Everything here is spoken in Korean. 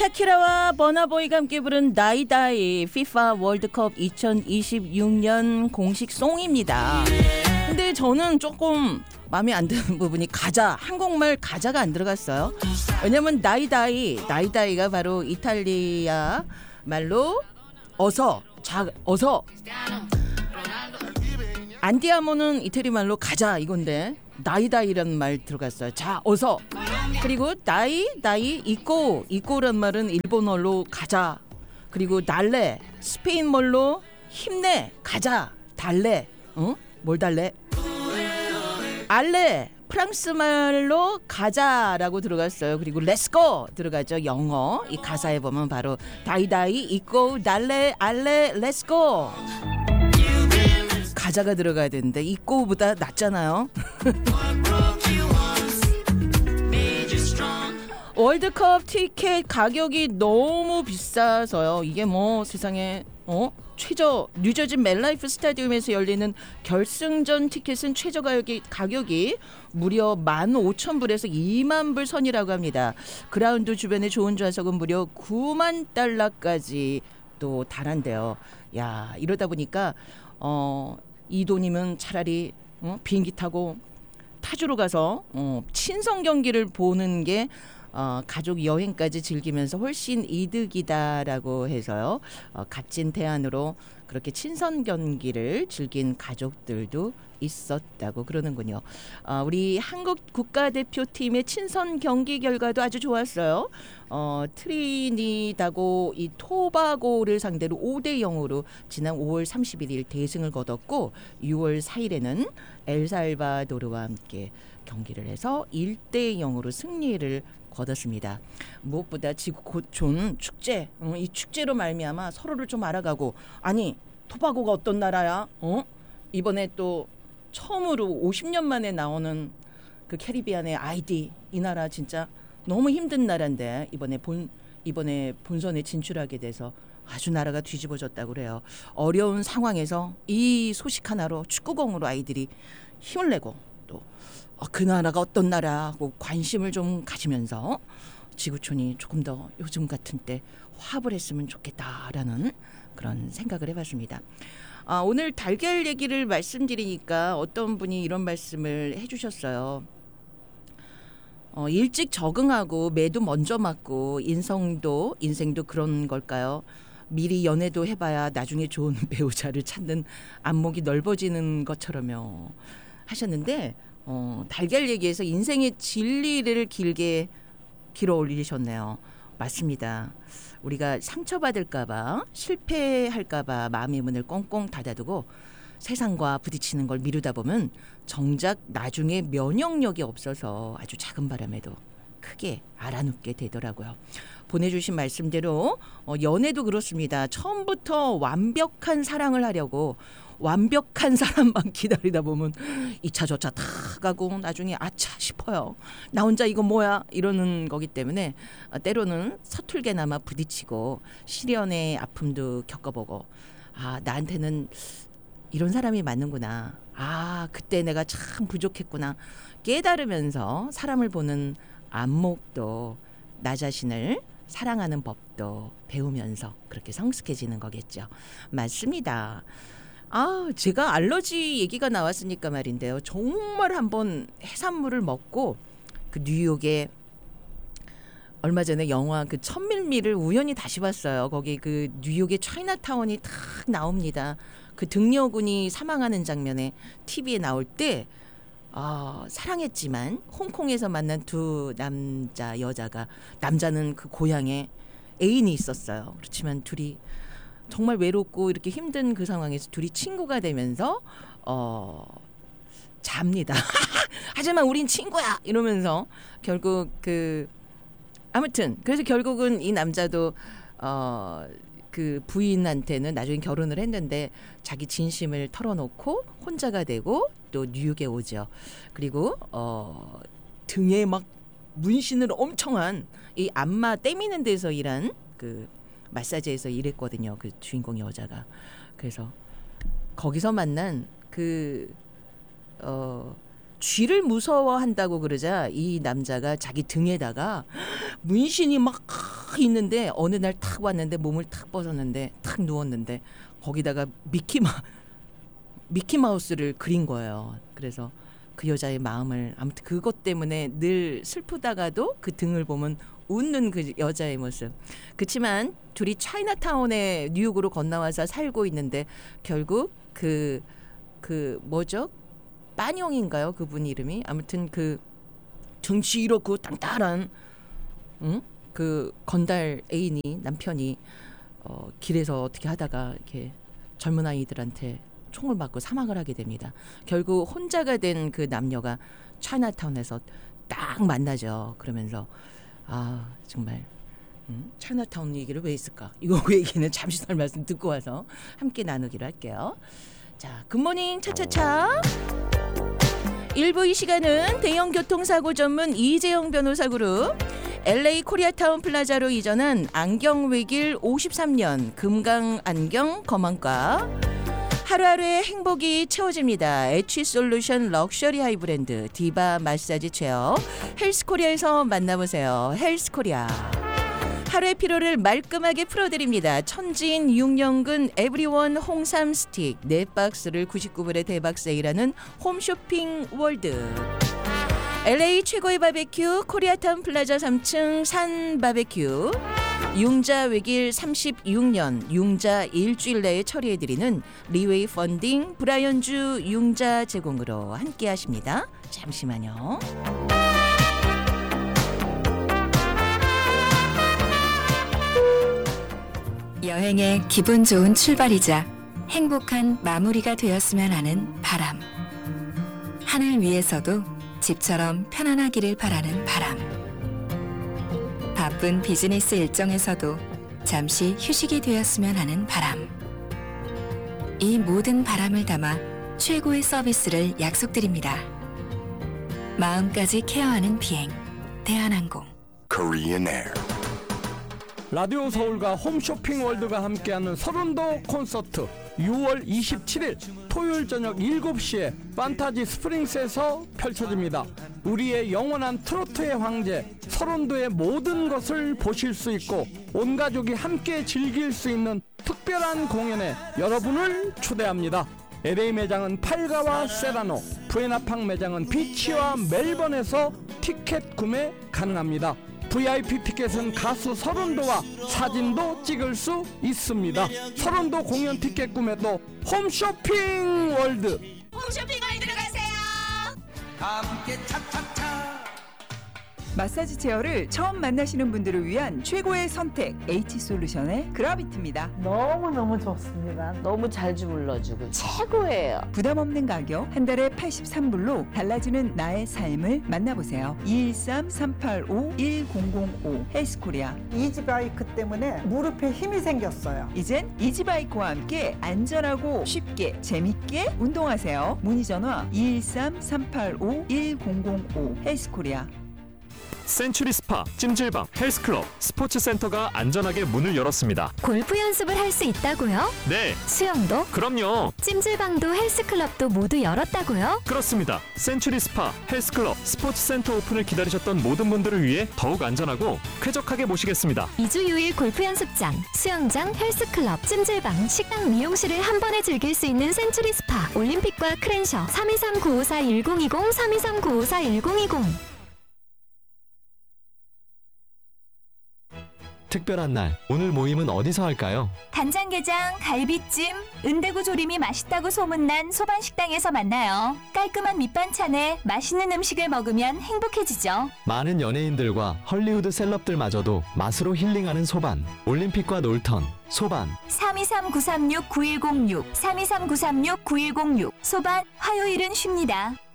샤키라와 버나보이가 함께 부른 다이다이 FIFA 월드컵 2026년 공식 송입니다. 근데 저는 조금 마음에 안 드는 부분이 가자, 한국말 가자가 안 들어갔어요. 왜냐면 다이다이가 바로 이탈리아 말로 어서, 어서. 안디아모는 이태리 말로 가자 이건데 다이다이라는 말 들어갔어요. 자, 어서. 그리고 다이 이꼬란 말은 일본어로 가자. 그리고 달래 스페인 말로 힘내, 가자, 달래. 뭘 달래? 알레 프랑스 말로 가자라고 들어갔어요. 그리고 렛츠고 들어가죠. 영어 이 가사에 보면 바로 다이다이 이꼬 달래 알레 렛츠고 가자가 들어가야 되는데 이꼬보다 낫잖아요. 월드컵 티켓 가격이 너무 비싸서요. 이게 뭐 세상에 최저 뉴저지 멜라이프 스타디움에서 열리는 결승전 티켓은 최저 가격이 무려 15,000불에서 2만 불 선이라고 합니다. 그라운드 주변의 좋은 좌석은 무려 9만 달러까지 또 달한대요. 야, 이러다 보니까 이 돈이면 차라리 비행기 타고 타주로 가서 친선 경기를 보는 게 가족 여행까지 즐기면서 훨씬 이득이다라고 해서요. 값진 대안으로 그렇게 친선 경기를 즐긴 가족들도 있었다고 그러는군요. 우리 한국 국가대표팀의 친선 경기 결과도 아주 좋았어요. 트리니다고 이 토바고를 상대로 5대0으로 지난 5월 31일 대승을 거뒀고 6월 4일에는 엘살바도르와 함께 경기를 해서 1대0으로 승리를 거뒀습니다. 무엇보다 지구촌 축제, 이 축제로 말미암아 서로를 좀 알아가고, 아니 토바고가 어떤 나라야? 이번에 또 처음으로 50년 만에 나오는 그 캐리비안의 아이디, 이 나라 진짜 너무 힘든 나라인데 이번에 본선에 진출하게 돼서 아주 나라가 뒤집어졌다고 그래요. 어려운 상황에서 이 소식 하나로 축구공으로 아이들이 힘을 내고 또 그 나라가 어떤 나라고 관심을 좀 가지면서 지구촌이 조금 더 요즘 같은 때 화합을 했으면 좋겠다라는 그런 생각을 해봤습니다. 오늘 달걀 얘기를 말씀드리니까 어떤 분이 이런 말씀을 해주셨어요. 일찍 적응하고 매도 먼저 맞고 인생도 그런 걸까요? 미리 연애도 해봐야 나중에 좋은 배우자를 찾는 안목이 넓어지는 것처럼요 하셨는데, 달걀 얘기에서 인생의 진리를 길어 올리셨네요. 맞습니다. 우리가 상처받을까봐, 실패할까봐 마음의 문을 꽁꽁 닫아두고 세상과 부딪히는 걸 미루다 보면 정작 나중에 면역력이 없어서 아주 작은 바람에도 크게 알아눕게 되더라고요. 보내주신 말씀대로 연애도 그렇습니다. 처음부터 완벽한 사랑을 하려고 완벽한 사람만 기다리다 보면 2차 저차 다 가고 나중에 아차 싶어요. 나 혼자 이거 뭐야 이러는 거기 때문에 때로는 서툴게나마 부딪히고 시련의 아픔도 겪어보고, 나한테는 이런 사람이 맞는구나, 그때 내가 참 부족했구나 깨달으면서 사람을 보는 안목도, 나 자신을 사랑하는 법도 배우면서 그렇게 성숙해지는 거겠죠. 맞습니다. 제가 알러지 얘기가 나왔으니까 말인데요. 정말 한번 해산물을 먹고 그 뉴욕에 얼마 전에 영화 그 1000밀리를 우연히 다시 봤어요. 거기 그 뉴욕의 차이나타운이 탁 나옵니다. 그 등려군이 사망하는 장면에 TV에 나올 때 사랑했지만 홍콩에서 만난 두 여자가, 남자는 그 고향에 애인이 있었어요. 그렇지만 둘이 정말 외롭고 이렇게 힘든 그 상황에서 둘이 친구가 되면서 잡니다. 하지만 우린 친구야 이러면서 결국 아무튼 그래서 결국은 이 남자도 그 부인한테는 나중에 결혼을 했는데 자기 진심을 털어놓고 혼자가 되고 또 뉴욕에 오죠. 그리고 등에 막 문신을 엄청 한 이 안마 떼미는 데서 일한 그 마사지에서 일했거든요. 그 주인공 여자가. 그래서 거기서 만난 쥐를 무서워한다고 그러자 이 남자가 자기 등에다가 문신이 막 있는데 어느 날 탁 왔는데 몸을 탁 벗었는데 탁 누웠는데 거기다가 미키마우스를 그린 거예요. 그래서 그 여자의 마음을 아무튼 그것 때문에 늘 슬프다가도 그 등을 보면 웃는 그 여자의 모습. 그렇지만 둘이 차이나타운에 뉴욕으로 건너와서 살고 있는데 결국 그 뭐죠? 빠뇽인가요? 그분 이름이 아무튼 그 등치 이렇고 땅땅한 그 건달 애인이 남편이 길에서 어떻게 하다가 이렇게 젊은 아이들한테 총을 맞고 사망을 하게 됩니다. 결국 혼자가 된 그 남녀가 차이나타운에서 딱 만나죠. 그러면서 아 정말 차이나타운 얘기를 왜 했을까? 이거 얘기는 잠시 설 말씀 듣고 와서 함께 나누기로 할게요. 자, 굿모닝 차차차. 1부 이 시간은 대형 교통사고 전문 이재영 변호사 그룹 LA 코리아타운 플라자로 이전한 안경외길 53년 금강안경 검안과 하루하루의 행복이 채워집니다. H솔루션 럭셔리 하이브랜드 디바 마사지 체어 헬스코리아에서 만나보세요. 헬스코리아. 하루의 피로를 말끔하게 풀어드립니다. 천지인 6년근 에브리원 홍삼 스틱 4박스를 99불에 대박 세일하는 홈쇼핑 월드. LA 최고의 바베큐 코리아타운 플라자 3층 산 바베큐. 융자 외길 36년 융자 일주일 내에 처리해드리는 리웨이 펀딩 브라이언주 융자 제공으로 함께 하십니다. 잠시만요. 여행의 기분 좋은 출발이자 행복한 마무리가 되었으면 하는 바람. 하늘 위에서도 집처럼 편안하기를 바라는 바람. 바쁜 비즈니스 일정에서도 잠시 휴식이 되었으면 하는 바람. 이 모든 바람을 담아 최고의 서비스를 약속드립니다. 마음까지 케어하는 비행 대한항공 Korean Air. 라디오 서울과 홈쇼핑 월드가 함께하는 서른도 콘서트 6월 27일 토요일 저녁 7시에 판타지 스프링스에서 펼쳐집니다. 우리의 영원한 트로트의 황제 서른도의 모든 것을 보실 수 있고 온 가족이 함께 즐길 수 있는 특별한 공연에 여러분을 초대합니다. LA 매장은 팔가와 세라노, 부에나팡 매장은 비치와 멜번에서 티켓 구매 가능합니다. VIP 티켓은 가수 서른도와 사진도 찍을 수 있습니다. 서른도 공연 티켓 구매도 홈쇼핑 월드. 홈쇼핑 월드로 가세요. 함께 차차차. 마사지 체어를 처음 만나시는 분들을 위한 최고의 선택 H솔루션의 그라비티입니다. 너무너무 좋습니다. 너무 잘 주물러주고 최고예요. 부담 없는 가격 한 달에 83불로 달라지는 나의 삶을 만나보세요. 213-385-1005 헬스코리아. 이지바이크 때문에 무릎에 힘이 생겼어요. 이젠 이지바이크와 함께 안전하고 쉽게 재밌게 운동하세요. 문의 전화 213-385-1005 헬스코리아. 센츄리 스파, 찜질방, 헬스클럽, 스포츠센터가 안전하게 문을 열었습니다. 골프 연습을 할 수 있다고요? 네. 수영도? 그럼요. 찜질방도 헬스클럽도 모두 열었다고요? 그렇습니다. 센츄리 스파, 헬스클럽, 스포츠센터 오픈을 기다리셨던 모든 분들을 위해 더욱 안전하고 쾌적하게 모시겠습니다. 2주 6일 골프 연습장, 수영장, 헬스클럽, 찜질방, 식당, 미용실을 한 번에 즐길 수 있는 센츄리 스파, 올림픽과 크랜셔 323-954-1020 323-954-1020. 특별한 날, 오늘 모임은 어디서 할까요? 간장게장, 갈비찜, 은대구 조림이 맛있다고 소문난 소반식당에서 만나요. 깔끔한 밑반찬에 맛있는 음식을 먹으면 행복해지죠. 많은 연예인들과 헐리우드 셀럽들마저도 맛으로 힐링하는 소반, 올림픽과 놀턴, 소반. 323-936-9106, 323-936-9106. 소반, 화요일은 쉽니다.